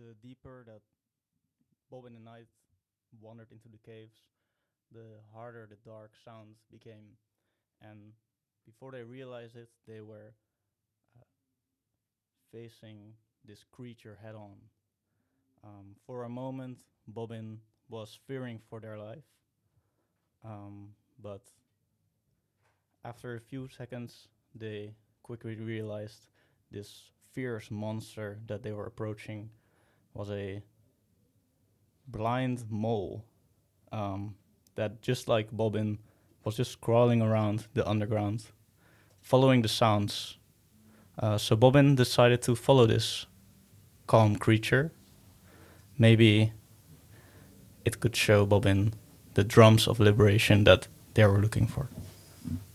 The deeper that Bobbin and Knight wandered into the caves, the harder the dark sounds became. And before they realized it, they were uh, facing this creature head on. For a moment, Bobbin was fearing for their life, but after a few seconds, they quickly realized this fierce monster that they were approaching was a blind mole that, just like Bobbin, was just crawling around the underground, following the sounds. So Bobbin decided to follow this calm creature. Maybe it could show Bobbin the drums of liberation that they were looking for.